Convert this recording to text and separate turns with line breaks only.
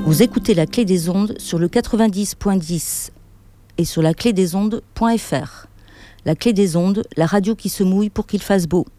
Vous écoutez la Clé des Ondes sur le 90.10 et sur laclédesondes.fr. La Clé des Ondes, la radio qui se mouille pour qu'il fasse beau.